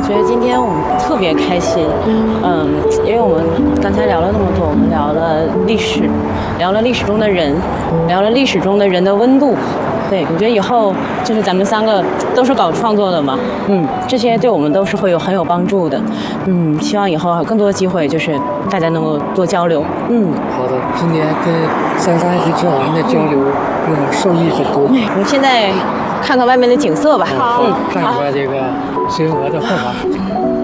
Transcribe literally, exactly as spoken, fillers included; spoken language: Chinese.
觉得今天我们特别开心，嗯，因为我们刚才聊了那么多，我们聊了历史，聊了历史中的人，聊了历史中的人的温度。对，我觉得以后就是咱们三个都是搞创作的嘛，嗯，这些对我们都是会有很有帮助的，嗯，希望以后还有更多的机会，就是大家能够多交流，嗯。 好的，今天跟珊珊和志豪的交流，让我受益很多。 我们现在看看外面的景色吧， 好， 嗯， 看一看这个巍峨的后花。